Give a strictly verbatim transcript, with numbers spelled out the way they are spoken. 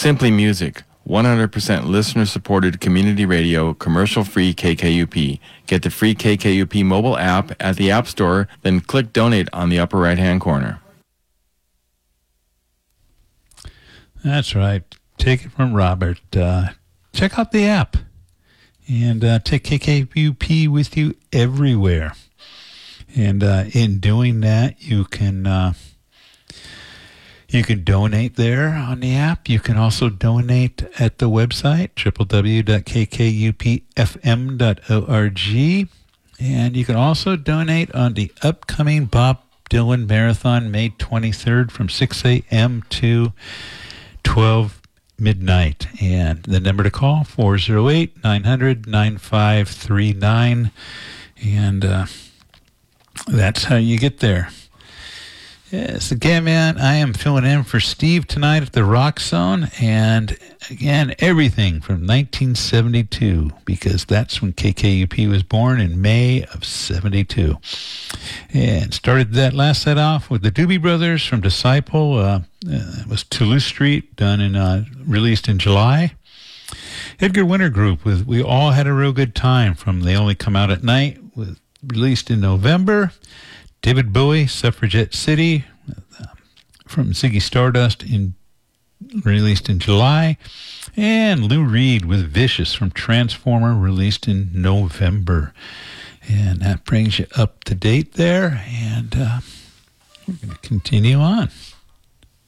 Simply Music, one hundred percent listener-supported community radio, commercial-free K K U P. Get the free K K U P mobile app at the App Store, then click Donate on the upper right-hand corner. That's right. Take it from Robert. Uh, check out the app and uh, take K K U P with you everywhere. And uh, in doing that, you can uh, you can donate there on the app. You can also donate at the website, w w w dot k k u p f m dot org. And you can also donate on the upcoming Bob Dylan Marathon, May twenty-third, from six a.m. to twelve midnight. And the number to call, four oh eight, nine hundred, nine five three nine. And uh, that's how you get there. Yes, again, man, I am filling in for Steve tonight at the Rock Zone. And again, everything from nineteen seventy-two, because that's when K K U P was born, in May of seventy-two. And started that last set off with the Doobie Brothers from Disciple. Uh, it was Toulouse Street, done in uh, released in July. Edgar Winter Group with We All Had a Real Good Time, from They Only Come Out at Night, with released in November. David Bowie, Suffragette City, uh, from Ziggy Stardust, in released in July. And Lou Reed with Vicious from Transformer, released in November. And that brings you up to date there. And uh, we're going to continue on.